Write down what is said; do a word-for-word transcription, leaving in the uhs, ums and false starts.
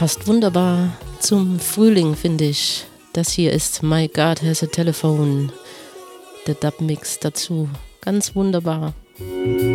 passt wunderbar zum Frühling, finde ich. Das hier ist My God Has a Telephone. Der Dub-Mix dazu. Ganz wunderbar.